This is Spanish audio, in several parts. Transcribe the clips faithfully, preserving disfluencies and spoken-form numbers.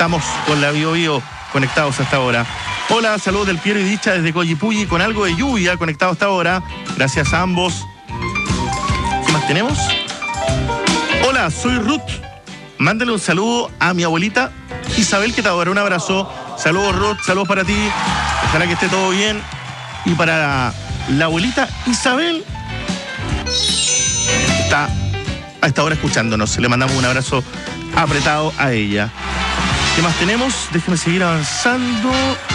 estamos con la Bio Bio conectados hasta ahora. Hola, saludos del Piero y Dicha desde Coyipulli con algo de lluvia conectado hasta ahora. Gracias a ambos. ¿Qué más tenemos? Hola, soy Ruth. Mándale un saludo a mi abuelita Isabel, que te adora. Un abrazo. Saludos, Ruth. Saludos para ti. Ojalá que esté todo bien. Y para la, la abuelita Isabel, está a esta hora escuchándonos. Le mandamos un abrazo apretado a ella. ¿Qué más tenemos? Déjeme seguir avanzando.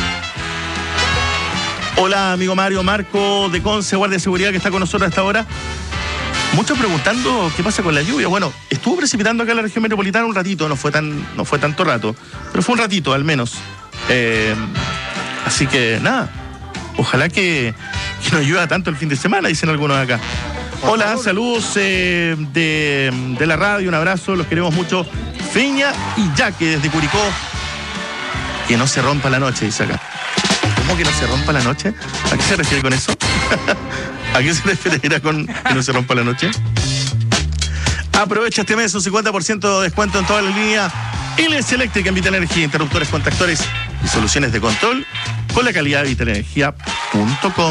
Hola, amigo Mario Marco de Conce, guardia de seguridad, que está con nosotros a esta hora. Muchos preguntando qué pasa con la lluvia. Bueno, estuvo precipitando acá en la región metropolitana un ratito, no fue tan, no fue tanto rato, pero fue un ratito al menos. Eh, así que nada, ojalá que, que no llueva tanto el fin de semana, dicen algunos acá. Hola, saludos eh, de, de la radio, un abrazo, los queremos mucho. Feña y Yaque desde Curicó. Que no se rompa la noche, dice acá. ¿Cómo que no se rompa la noche? ¿A qué se refiere con eso? ¿A qué se refiere con que no se rompa la noche? Aprovecha este mes un cincuenta por ciento de descuento en toda la línea L S Eléctrica en Vitalenergia, interruptores, contactores y soluciones de control con la calidad de vitalenergia punto com.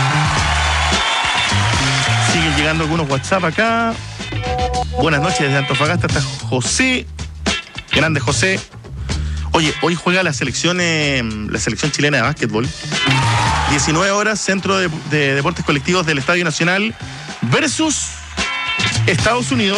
Siguen llegando algunos WhatsApp acá. Buenas noches desde Antofagasta, está José. Grande José. Oye, hoy juega la selección, eh, la selección chilena de básquetbol. diecinueve horas, Centro de, de Deportes Colectivos del Estadio Nacional versus Estados Unidos.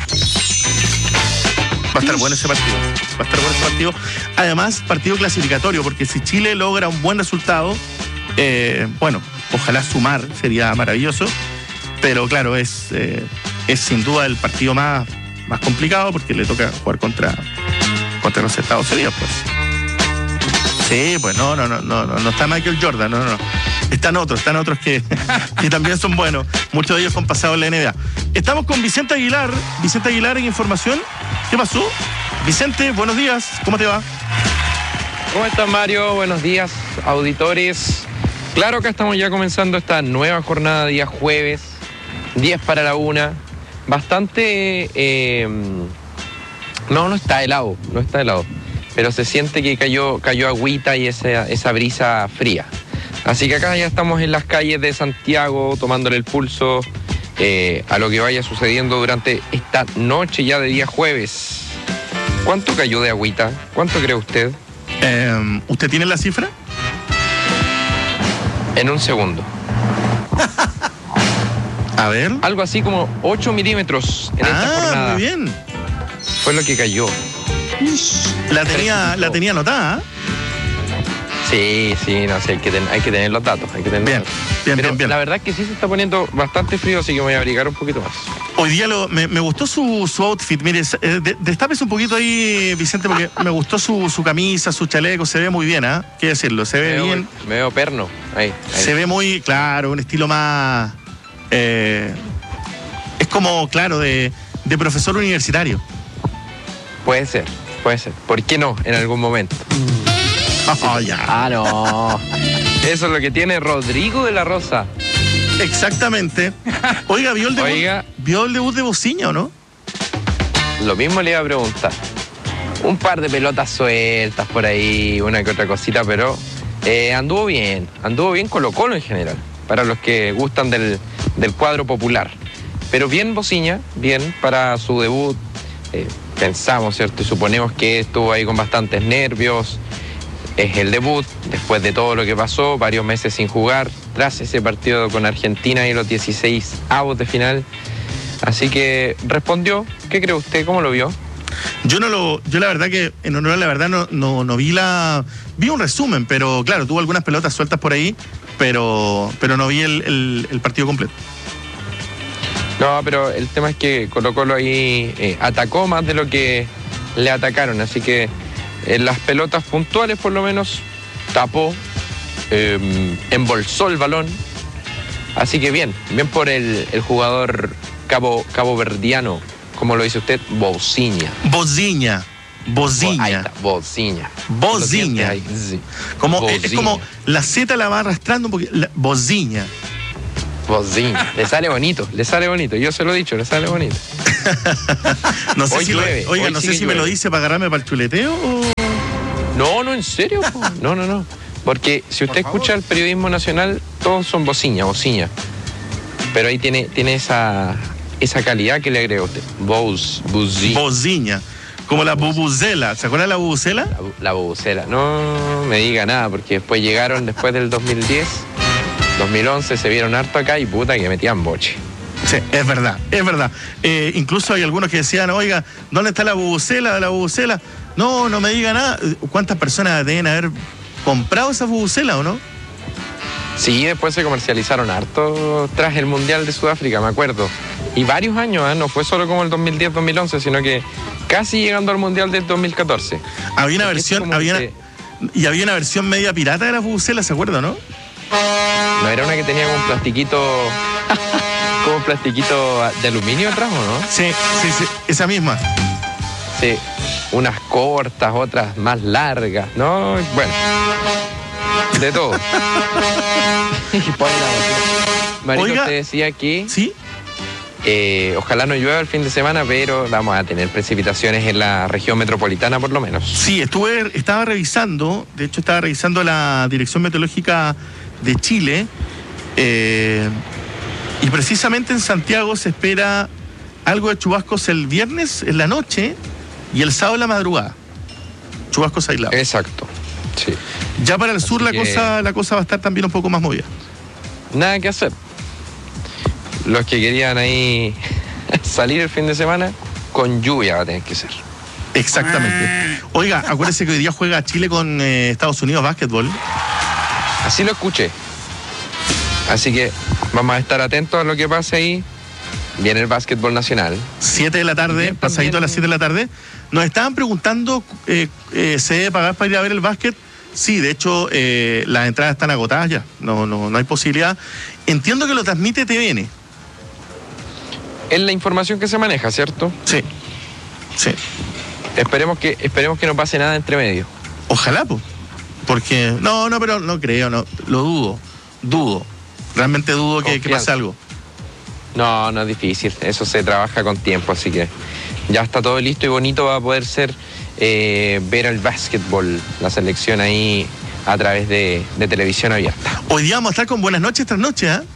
Va a estar bueno ese partido. Va a estar bueno ese partido. Además, partido clasificatorio, porque si Chile logra un buen resultado, eh, bueno, ojalá sumar, sería maravilloso. Pero claro, es, eh, es sin duda el partido más, más complicado, porque le toca jugar contra, contra los Estados Unidos, pues. Sí, pues no, no, no, no, no está Michael Jordan, no, no. Están otros, están otros que, que también son buenos. Muchos de ellos han pasado en la N B A. Estamos con Vicente Aguilar. Vicente Aguilar en información. ¿Qué pasó? Vicente, buenos días. ¿Cómo te va? ¿Cómo estás, Mario? Buenos días, auditores. Claro que estamos ya comenzando esta nueva jornada, día jueves, diez para la una. Bastante... Eh, no, no está helado, no está helado. Pero se siente que cayó, cayó agüita y esa, esa brisa fría. Así que acá ya estamos en las calles de Santiago, tomándole el pulso eh, a lo que vaya sucediendo durante esta noche ya de día jueves. ¿Cuánto cayó de agüita? ¿Cuánto cree usted? Eh, ¿Usted tiene la cifra? En un segundo. A ver. Algo así como ocho milímetros en ah, esta jornada. Muy bien. Fue lo que cayó. La tenía, la tenía anotada, ¿eh? Sí, sí, no sé, hay que, ten, hay que tener los datos. Hay que tener bien, los datos. bien, Pero bien, bien. La verdad es que sí se está poniendo bastante frío, así que me voy a abrigar un poquito más. Hoy día lo, me, me gustó su, su outfit. Mire, de, destápese un poquito ahí, Vicente, porque me gustó su, su camisa, su chaleco. Se ve muy bien, ¿ah? ¿eh? ¿Qué decirlo? Se ve me veo, bien. Me veo perno. Ahí, ahí. Se ve muy, claro, un estilo más... Eh, es como, claro, de, de profesor universitario. Puede ser, puede ser. ¿Por qué no en algún momento? Oh, ya. Ah, no. Eso es lo que tiene Rodrigo de la Rosa. Exactamente. Oiga, ¿vio el debut, Oiga. ¿vio el debut de Bociña o no? Lo mismo le iba a preguntar. Un par de pelotas sueltas por ahí, una que otra cosita, pero eh, anduvo bien. Anduvo bien Colo-Colo en general, para los que gustan del, del cuadro popular. Pero bien Bociña, bien para su debut. Eh, pensamos, ¿cierto? Y suponemos que estuvo ahí con bastantes nervios. Es el debut, después de todo lo que pasó, varios meses sin jugar, tras ese partido con Argentina y los dieciséis avos de final. Así que respondió. ¿Qué cree usted? ¿Cómo lo vio? Yo no lo, yo la verdad que, en honor a la verdad, no, no, no vi la. Vi un resumen, pero claro, tuvo algunas pelotas sueltas por ahí, pero, pero no vi el, el, el partido completo. No, pero el tema es que Colo-Colo ahí eh, atacó más de lo que le atacaron, así que en las pelotas puntuales por lo menos tapó, eh, embolsó el balón, así que bien, bien por el, el jugador cabo, caboverdiano, como lo dice usted, Bociña. Bociña. Bociña. Ahí está, Bociña. Bociña. Sí. Como, Bociña. Es como la Z la va arrastrando porque la, Bociña. Bociña. Le sale bonito, le sale bonito. Yo se lo he dicho, le sale bonito. no sé Hoy si llueve, lo, oiga, hoy no sí sé que si me llueve. lo dice para agarrarme para el chuleteo o... No, no, en serio. Po. No, no, no. Porque si usted escucha el periodismo nacional, todos son bociña, bociña. Pero ahí tiene, tiene esa, esa calidad que le agrega usted. Bous, buzzi. Bociña. Como la bubucela. ¿Se acuerda de la bubucela? La, la bubucela. No me diga nada, porque después llegaron, después del dos mil diez, dos mil once, se vieron harto acá y puta que metían boche. Sí, es verdad, es verdad. Eh, incluso hay algunos que decían, oiga, ¿dónde está la bubucela de la bubucela? No, no me diga nada. ¿Cuántas personas deben haber comprado esa bubucela o no? Sí, después se comercializaron harto tras el Mundial de Sudáfrica, me acuerdo. Y varios años, ¿eh? No fue solo como el dos mil diez dos mil once, sino que casi llegando al Mundial del dos mil catorce. Había una versión, había una, y había una versión media pirata de la bubucela, ¿se acuerda, no? No, era una que tenía como un plastiquito, como un plastiquito de aluminio atrás, ¿o no? Sí, sí, sí, esa misma. Sí, unas cortas, otras más largas, ¿no? Bueno, de todo. Marito, Oiga, usted decía que ¿sí? eh, ojalá no llueva el fin de semana, pero vamos a tener precipitaciones en la región metropolitana por lo menos. Sí, estuve, estaba revisando, de hecho estaba revisando la Dirección Meteorológica de Chile, eh, y precisamente en Santiago se espera algo de chubascos el viernes en la noche y el sábado en la madrugada. Chubascos aislados. Exacto, sí. Ya para el sur la que... cosa, la cosa va a estar también un poco más movida. Nada que hacer. Los que querían ahí salir el fin de semana, con lluvia va a tener que ser. Exactamente. Oiga, acuérdese que hoy día juega Chile con eh, Estados Unidos básquetbol. Así lo escuché. Así que vamos a estar atentos a lo que pase ahí. Viene el básquetbol nacional. siete de la tarde, Bien, pasadito también... a las siete de la tarde. Nos estaban preguntando, eh, eh, ¿se debe pagar para ir a ver el básquet? Sí, de hecho, eh, las entradas están agotadas ya. No, no, no hay posibilidad. Entiendo que lo transmite T V N. Es la información que se maneja, ¿cierto? Sí, sí. Esperemos que, esperemos que no pase nada entre medio. Ojalá, pues. Porque, no, no, pero no creo, no. Lo dudo, dudo. Realmente dudo que, que pase algo. No, no es difícil. Eso se trabaja con tiempo, así que ya está todo listo y bonito. Va a poder ser eh, ver el básquetbol, la selección ahí a través de, de televisión abierta. Hoy día vamos a estar con Buenas noches tras noche, ¿eh?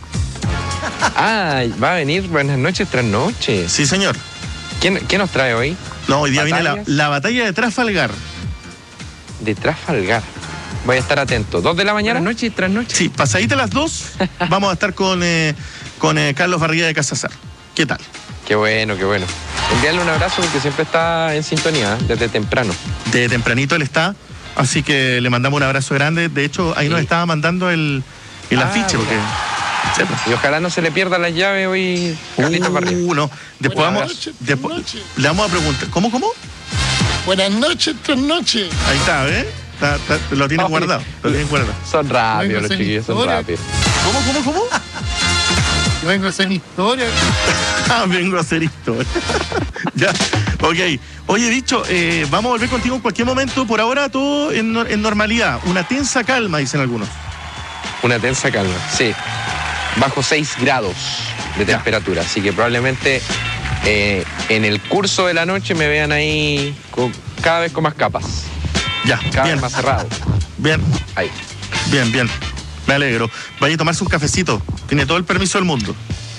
Ah, va a venir Buenas noches tras noche. Sí, señor. ¿Quién, ¿Qué nos trae hoy? No, hoy día viene la, la batalla de Trafalgar. De Trafalgar. Voy a estar atento. ¿Dos de la mañana? Buenas noches tras noche. Sí, pasadita las dos, vamos a estar con, eh, con eh, Carlos Barriga de Casazar. ¿Qué tal? Qué bueno, qué bueno. Enviarle un abrazo porque siempre está en sintonía, ¿eh? Desde temprano. De tempranito él está, así que le mandamos un abrazo grande. De hecho, ahí sí. Nos estaba mandando el, el ah, afiche, porque... Y ojalá no se le pierda las llaves hoy, Carlitos Barriga. Uh, no. Después vamos, noches, después, noches. Le vamos a preguntar. ¿Cómo, cómo? Buenas noches, tras noches. Ahí está, ¿ves? Está, está, lo tienen guardado. Lo tienen guardado. Son rápidos los chiquillos, son rápidos. ¿Cómo, cómo, cómo? Yo vengo a hacer historia. Ah, vengo a hacer historia. Ya, ok. Oye, Bicho, eh, vamos a volver contigo en cualquier momento. Por ahora todo en, en normalidad. Una tensa calma, dicen algunos. Una tensa calma, sí. Bajo seis grados de temperatura, ya. Así que probablemente eh, en el curso de la noche me vean ahí con, cada vez con más capas. Ya, cada bien. vez más cerrado. Bien. Ahí. Bien, bien. Me alegro. Vaya a tomarse un cafecito. Tiene todo el permiso del mundo.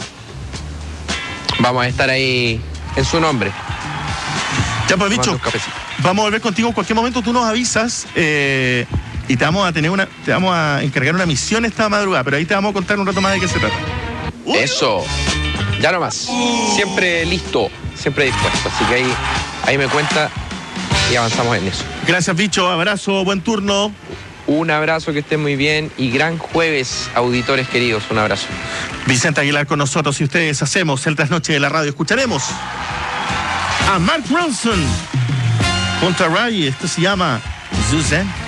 Vamos a estar ahí en su nombre. Ya, pues, Bicho, vamos a volver contigo en cualquier momento. Tú nos avisas eh, y te vamos a tener una, te vamos a encargar una misión esta madrugada, pero ahí te vamos a contar un rato más de qué se trata. Uh. Eso. Ya nomás. Uh. Siempre listo, siempre dispuesto. Así que ahí, ahí me cuenta y avanzamos en eso. Gracias, Bicho. Abrazo, buen turno. Un abrazo, que estén muy bien y gran jueves, auditores queridos. Un abrazo. Vicente Aguilar con nosotros y ustedes hacemos el trasnoche de la radio. Escucharemos a Mark Ronson junto a Ray. Esto se llama Suzanne.